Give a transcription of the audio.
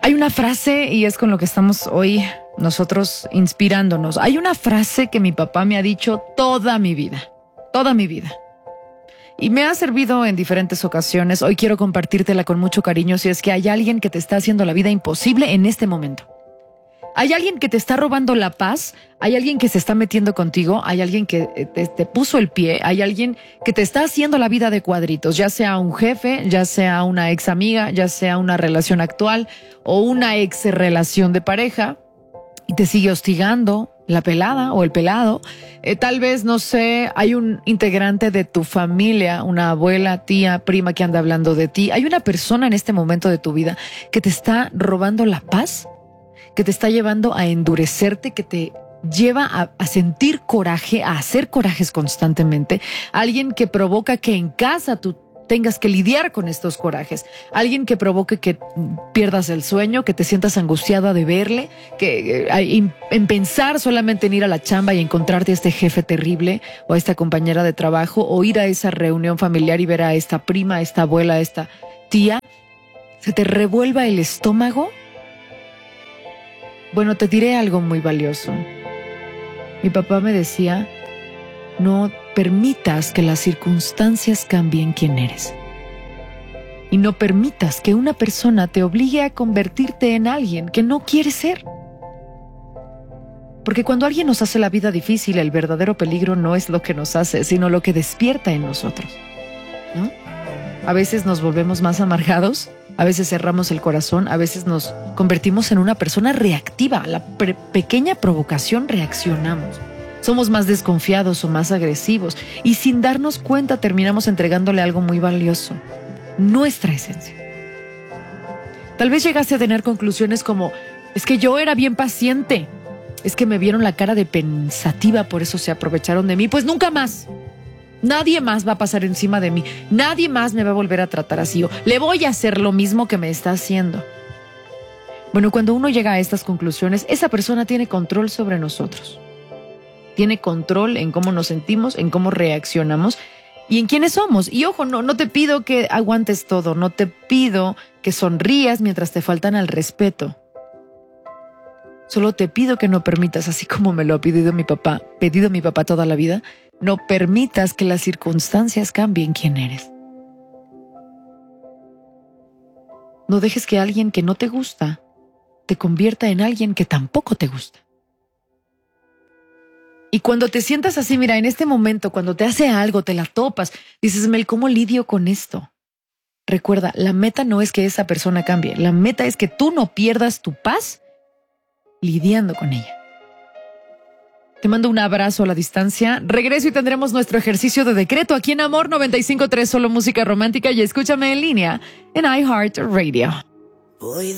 Hay una frase, y es con lo que estamos hoy nosotros inspirándonos. Hay una frase que mi papá me ha dicho toda mi vida. Y me ha servido en diferentes ocasiones. Hoy quiero compartírtela con mucho cariño si es que hay alguien que te está haciendo la vida imposible en este momento. Hay alguien que te está robando la paz, hay alguien que se está metiendo contigo, hay alguien que te puso el pie, hay alguien que te está haciendo la vida de cuadritos, ya sea un jefe, ya sea una ex amiga, ya sea una relación actual o una ex relación de pareja, y te sigue hostigando la pelada o el pelado. Tal vez, no sé, hay un integrante de tu familia, una abuela, tía, prima que anda hablando de ti. Hay una persona en este momento de tu vida que te está robando la paz, que te está llevando a endurecerte, que te lleva a sentir coraje, a hacer corajes constantemente. Alguien que provoca que en casa tú tengas que lidiar con estos corajes. Alguien que provoque que pierdas el sueño, que te sientas angustiada de verle, que en pensar solamente en ir a la chamba y encontrarte a este jefe terrible o a esta compañera de trabajo, o ir a esa reunión familiar y ver a esta prima, a esta abuela, a esta tía, se te revuelva el estómago. Bueno, te diré algo muy valioso. Mi papá me decía: no permitas que las circunstancias cambien quién eres. Y no permitas que una persona te obligue a convertirte en alguien que no quieres ser. Porque cuando alguien nos hace la vida difícil, el verdadero peligro no es lo que nos hace, sino lo que despierta en nosotros, ¿no? A veces nos volvemos más amargados, a veces cerramos el corazón, a veces nos convertimos en una persona reactiva. A la pequeña provocación reaccionamos. Somos más desconfiados o más agresivos, y sin darnos cuenta terminamos entregándole algo muy valioso: nuestra esencia. Tal vez llegaste a tener conclusiones como: es que yo era bien paciente, es que me vieron la cara de pensativa, por eso se aprovecharon de mí. Pues nunca más. Nadie más va a pasar encima de mí, nadie más me va a volver a tratar así, o le voy a hacer lo mismo que me está haciendo. Bueno, cuando uno llega a estas conclusiones, esa persona tiene control sobre nosotros. Tiene control en cómo nos sentimos, en cómo reaccionamos y en quiénes somos. Y ojo, no te pido que aguantes todo, no te pido que sonrías mientras te faltan al respeto. Solo te pido que no permitas, así como me lo ha pedido mi papá toda la vida, no permitas que las circunstancias cambien quién eres. No dejes que alguien que no te gusta te convierta en alguien que tampoco te gusta. Y cuando te sientas así, mira, en este momento, cuando te hace algo, te la topas, dices: Mel, ¿cómo lidio con esto? Recuerda, la meta no es que esa persona cambie, la meta es que tú no pierdas tu paz lidiando con ella. Te mando un abrazo a la distancia. Regreso y tendremos nuestro ejercicio de decreto aquí en Amor 95.3, solo música romántica, y escúchame en línea en iHeartRadio.